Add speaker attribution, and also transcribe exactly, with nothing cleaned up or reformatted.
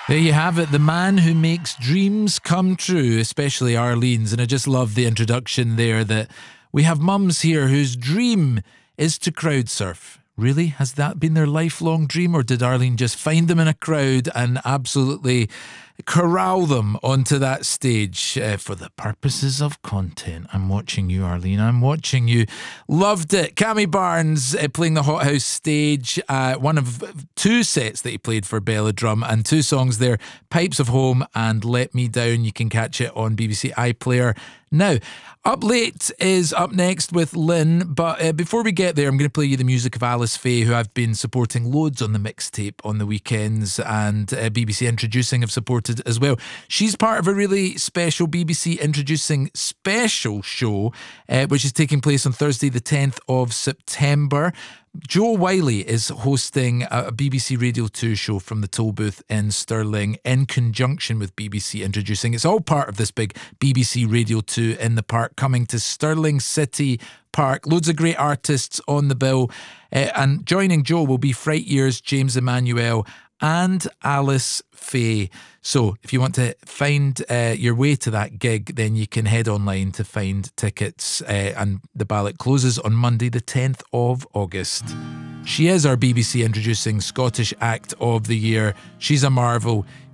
Speaker 1: There you have it, the man who makes dreams come true, especially Arlene's. And I just love the introduction there that we have mums here whose dream is to crowd surf. Really? Has that been their lifelong dream, or did Arlene just find them in a crowd and absolutely corral them onto that stage uh, for the purposes of content? I'm watching you, Arlene. I'm watching you. Loved it. Cammy Barnes uh, playing the Hot House stage. Uh, one of two sets that he played for Bella Drum, and two songs there, Pipes of Home and Let Me Down. You can catch it on B B C iPlayer now. Up Late is up next with Lynn, but uh, before we get there, I'm going to play you the music of Alice Faye, who I've been supporting loads on the mixtape on the weekends, and uh, B B C Introducing have supported as well. She's part of a really special B B C Introducing special show, uh, which is taking place on Thursday the tenth of September. Joe Wiley is hosting a B B C Radio two show from the Toll Booth in Stirling in conjunction with B B C Introducing. It's all part of this big B B C Radio two in the Park coming to Stirling City Park. Loads of great artists on the bill. Uh, and joining Joe will be Fright Years, James Emanuel and Alice Faye. So if you want to find uh, your way to that gig, then you can head online to find tickets, uh, and the ballot closes on Monday the tenth of August. She is our B B C Introducing Scottish Act of the Year. She's a marvel.